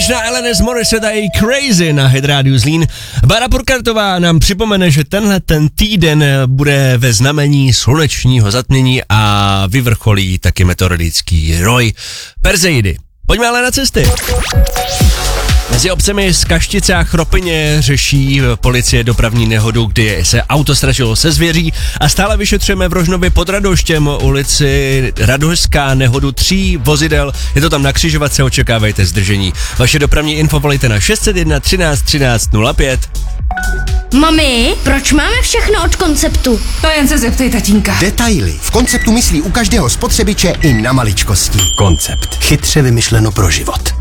Konečná Alanis Morissette a její Crazy na Hit Radio Zlín. Bára Burkartová nám připomene, že ten týden bude ve znamení slunečního zatmění a vyvrcholí taky meteorologický roj Perseidy. Pojďme ale na cesty. Mezi obcemi z Kaštice a Chropyně řeší policie dopravní nehodu, kdy se auto sražilo se zvěří a stále vyšetřujeme v Rožnově pod Radoštěm ulici Radošská nehodu 3 vozidel. Je to tam na křižovatce, očekávejte zdržení. Vaše dopravní info volejte na 601 13 13 05. Mami, proč máme všechno od Konceptu? To jen se zeptej tatínka. Detaily. V Konceptu myslí u každého spotřebiče i na maličkosti. Koncept. Chytře vymyšleno pro život.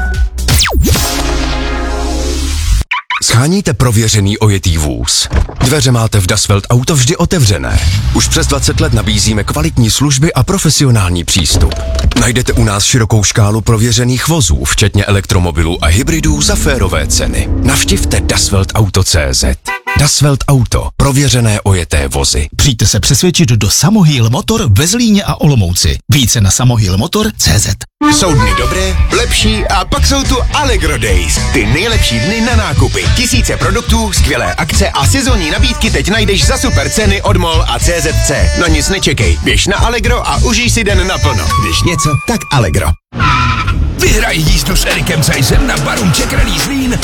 Sháníte prověřený ojetý vůz. Dveře máte v Das Welt Auto vždy otevřené. Už přes 20 let nabízíme kvalitní služby a profesionální přístup. Najdete u nás širokou škálu prověřených vozů, včetně elektromobilů a hybridů za férové ceny. Navštivte dasweltauto.cz. Das Welt Auto. Prověřené ojeté vozy. Přijďte se přesvědčit do Samohýl Motor ve Zlíně a Olomouci. Více na samohýlmotor.cz. Jsou dny dobré, lepší a pak jsou tu Allegro Days. Ty nejlepší dny na nákupy. Tisíce produktů, skvělé akce a sezónní nabídky teď najdeš za super ceny od MOL a CZC. Na nic nečekej, běž na Allegro a užij si den naplno. Když něco, tak Allegro. Vyhraj jízdu s Erikem Zajzem na Barum Czech Rally Zlín